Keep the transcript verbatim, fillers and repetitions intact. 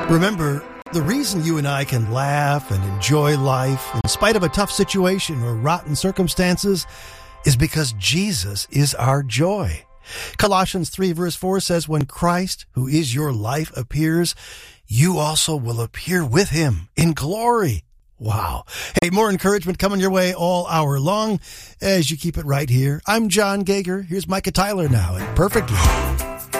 Remember, the reason you and I can laugh and enjoy life in spite of a tough situation or rotten circumstances is because Jesus is our joy. Colossians three verse four says, when Christ, who is your life, appears, you also will appear with him in glory. Wow. Hey, more encouragement coming your way all hour long as you keep it right here. I'm John Gager. Here's Micah Tyler now at Perfect Love.